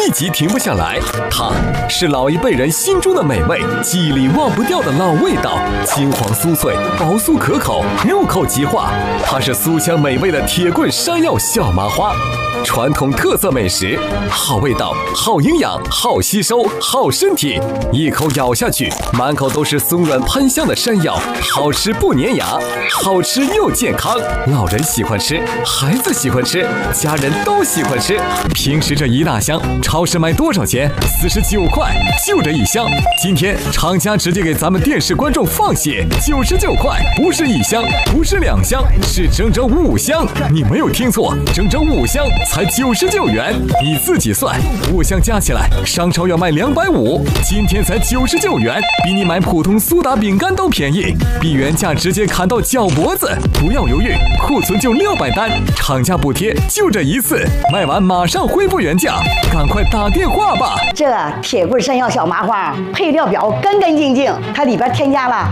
立即停不下来。它是老一辈人心中的美味，记忆里忘不掉的老味道，金黄酥脆，薄酥可口，入口即化。它是酥香美味的铁棍山药小麻花，传统特色美食，好味道，好营养，好吸收，好身体。一口咬下去，满口都是松软喷香的山药，好吃不粘牙，好吃又健康。老人喜欢吃，孩子喜欢吃，家人都喜欢吃。平时这一大箱，超市卖多少钱？49块，就这一箱。今天厂家直接给咱们电视观众放血，99块，不是一箱，不是2箱，是整整5箱。你没有听错，整整5箱才99元。你自己算，5箱加起来，商超要卖250，今天才99元，比你买普通苏打饼干都便宜，比原价直接砍到脚脖子。不要犹豫，库存就600单，厂家补贴就这一次，卖完马上恢复原价，赶快打电话吧。 这铁棍山药小麻花配料表干干净净，它里边添加了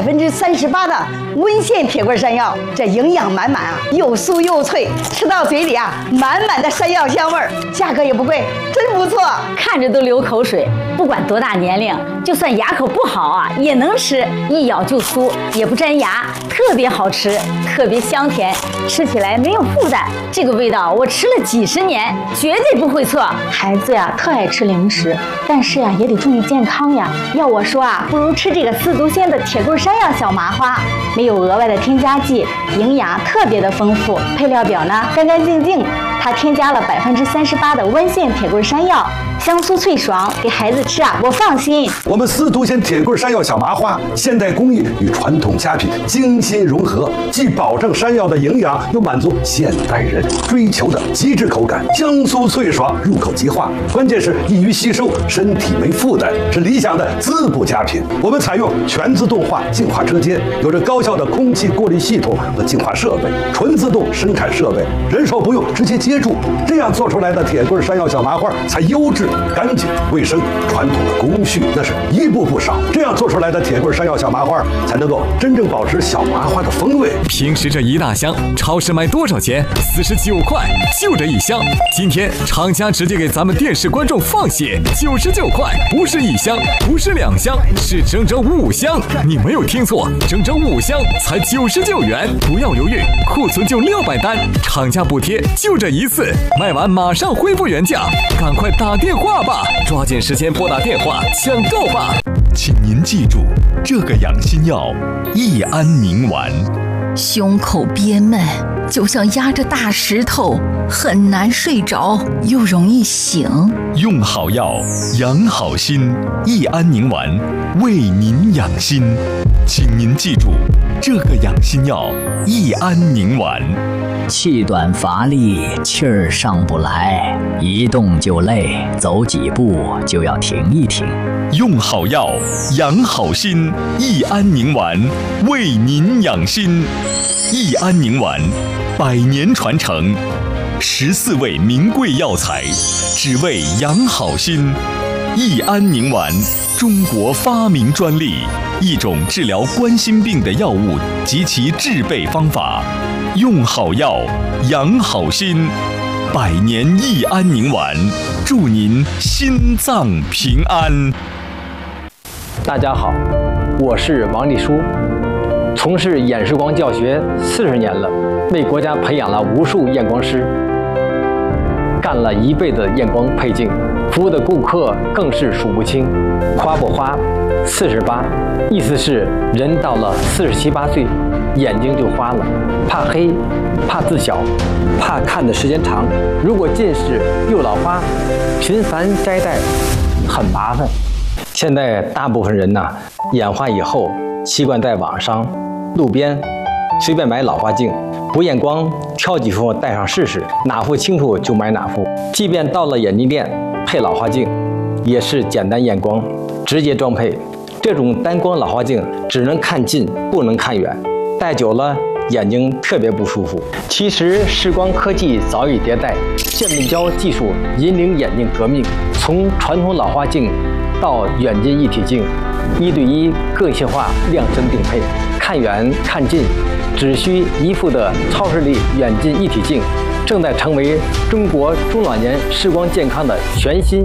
38%的温县铁棍山药，这营养满满啊，又酥又脆，吃到嘴里啊，满满的山药香味儿，价格也不贵，真不错， 看着都流口水。不管多大年龄，就算牙口不好啊，也能吃，一咬就酥，也不粘牙，特别好吃，特别香甜，吃起来没有负担。这个味道我吃了几十年，绝对不会错。孩子呀，特爱吃零食，但是呀，也得注意健康呀。要我说啊，不如吃这个4毒鲜的铁棍山药小麻花，没有额外的添加剂，营养特别的丰富。配料表呢，干干净净，它添加了38%的温县铁棍山药，香酥脆爽，给孩子吃啊，我放心。 我们4毒鲜铁棍山药小麻花，现代工艺与传统佳品精心融合，既保证山药的营养，又满足现代人追求的极致口感，香酥脆爽，入口即化。关键是易于吸收，身体没负担，是理想的滋补佳品。我们采用全自动化净化车间，有着高效的空气过滤系统和净化设备，纯自动生产设备，人手不用，直接接触，这样做出来的铁棍山药小麻花才优质、干净、卫生。传统的工序那是一步不少，这样做出来的铁棍山药小麻花才能够真正保持小麻花的风味。 平时这一大箱，超市卖多少钱？49块，就这一箱。今天厂家直接给咱们电视观众放血，99块，不是1箱，不是2箱，是整整5箱。你没有听错，整整5箱才99元。不要犹豫，库存就600单，厂家补贴就这一次，卖完马上恢复原价，赶快打电话吧，抓紧时间拨打电话抢购吧。 请您记住，这个养心药益安宁丸。 胸口憋闷，就像压着大石头，很难睡着，又容易醒。 用好药，养好心，益安宁丸为您养心。请您记住，这个养心药益安宁丸。 气短乏力，气儿上不来，一动就累，走几步就要停一停。 用好药，养好心，益安宁丸为您养心。益安宁丸100年传承，14味名贵药材，只为养好心。益安宁丸，中国发明专利，一种治疗冠心病的药物及其制备方法。用好药，养好心，100年益安宁丸，祝您心脏平安。 大家好，我是王立书，从事眼视光教学40年了，为国家培养了无数验光师，干了1辈子验光配镜，服务的顾客更是数不清。花不花48，意思是人到了47、8岁，眼睛就花了，怕黑，怕字小，怕看的时间长。如果近视又老花，频繁摘戴很麻烦。现在大部分人呢，眼花以后习惯在网上、路边随便买老花镜，不验光，挑几副戴上试试，哪副清楚就买哪副。即便到了眼镜店配老花镜，也是简单验光，直接装配。这种单光老花镜只能看近，不能看远，戴久了眼睛特别不舒服。其实视光科技早已迭代，渐变焦技术引领眼镜革命，从传统老花镜到远近一体镜，1对1个性化量身定配，看远看近只需1副的超视力远近一体镜，正在成为中国中老年视光健康的全新